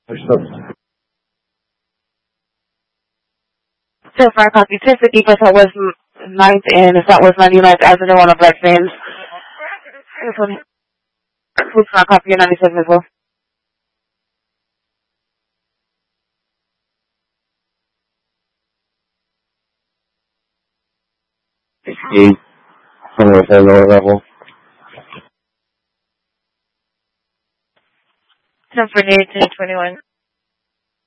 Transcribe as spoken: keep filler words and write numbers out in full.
So far, copy. ten fifty percent was ninth and if that was ninety-ninth as in one of Black fans. This one. Who's not copy ninety-seven as well. sixty-eight. Somewhere at that lower level. ten forty-eight to twenty-one.